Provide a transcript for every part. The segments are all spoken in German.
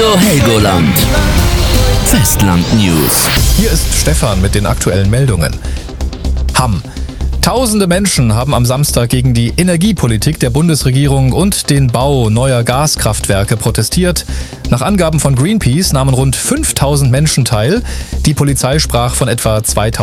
Radio Helgoland. Festland News. Hier ist Stefan mit den aktuellen Meldungen. Hamm. Tausende Menschen haben am Samstag gegen die Energiepolitik der Bundesregierung und den Bau neuer Gaskraftwerke protestiert. Nach Angaben von Greenpeace nahmen rund 5000 Menschen teil. Die Polizei sprach von etwa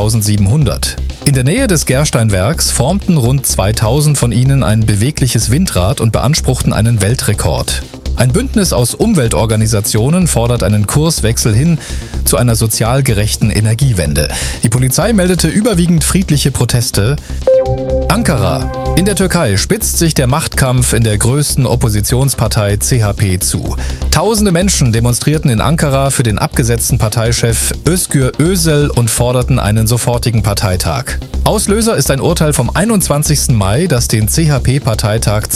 2700. In der Nähe des Gersteinwerks formten rund 2000 von ihnen ein bewegliches Windrad und beanspruchten einen Weltrekord. Ein Bündnis aus Umweltorganisationen fordert einen Kurswechsel hin zu einer sozial gerechten Energiewende. Die Polizei meldete überwiegend friedliche Proteste. Ankara. In der Türkei spitzt sich der Machtkampf in der größten Oppositionspartei CHP zu. Tausende Menschen demonstrierten in Ankara für den abgesetzten Parteichef Özgür Özel und forderten einen sofortigen Parteitag. Auslöser ist ein Urteil vom 21. Mai, das den CHP-Parteitag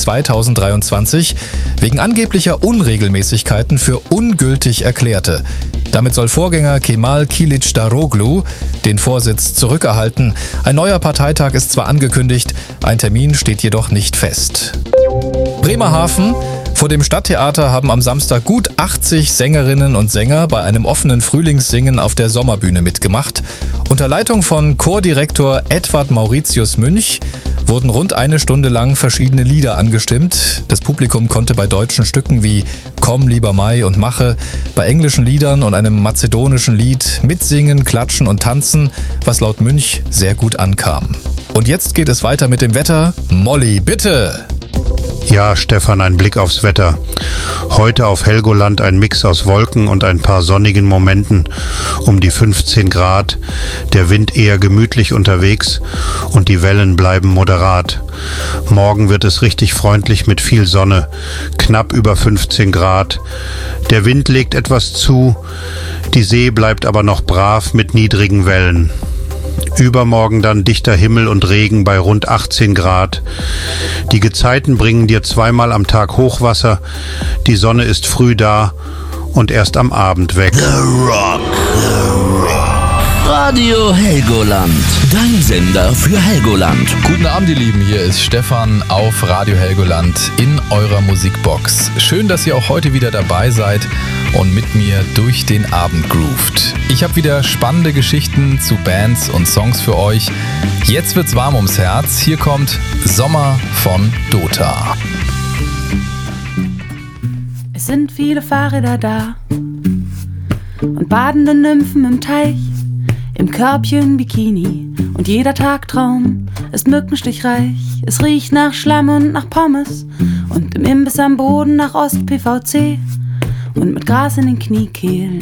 2023 wegen angeblicher Unregelmäßigkeiten für ungültig erklärte. Damit soll Vorgänger Kemal Kılıçdaroğlu den Vorsitz zurückerhalten. Ein neuer Parteitag ist zwar angekündigt, ein Termin steht jedoch nicht fest. Bremerhaven. Vor dem Stadttheater haben am Samstag gut 80 Sängerinnen und Sänger bei einem offenen Frühlingssingen auf der Sommerbühne mitgemacht. Unter Leitung von Chordirektor Edward Mauritius Münch wurden rund eine Stunde lang verschiedene Lieder angestimmt. Das Publikum konnte bei deutschen Stücken wie Komm lieber Mai und Mache, bei englischen Liedern und einem mazedonischen Lied mitsingen, klatschen und tanzen, was laut Münch sehr gut ankam. Und jetzt geht es weiter mit dem Wetter. Molly, bitte! Ja, Stefan, ein Blick aufs Wetter. Heute auf Helgoland ein Mix aus Wolken und ein paar sonnigen Momenten um die 15 Grad. Der Wind eher gemütlich unterwegs und die Wellen bleiben moderat. Morgen wird es richtig freundlich mit viel Sonne, knapp über 15 Grad. Der Wind legt etwas zu, die See bleibt aber noch brav mit niedrigen Wellen. Übermorgen dann dichter Himmel und Regen bei rund 18 Grad. Die Gezeiten bringen dir zweimal am Tag Hochwasser. Die Sonne ist früh da und erst am Abend weg. The Rock. Radio Helgoland. Dein Sender für Helgoland. Guten Abend, ihr Lieben. Hier ist Stefan auf Radio Helgoland in eurer Musikbox. Schön, dass ihr auch heute wieder dabei seid und mit mir durch den Abend groovt. Ich habe wieder spannende Geschichten zu Bands und Songs für euch. Jetzt wird's warm ums Herz. Hier kommt Sommer von Dota. Es sind viele Fahrräder da und badende Nymphen im Teich, im Körbchen Bikini und jeder Tagtraum ist mückenstichreich. Es riecht nach Schlamm und nach Pommes und im Imbiss am Boden nach Ost-PVC und mit Gras in den Kniekehlen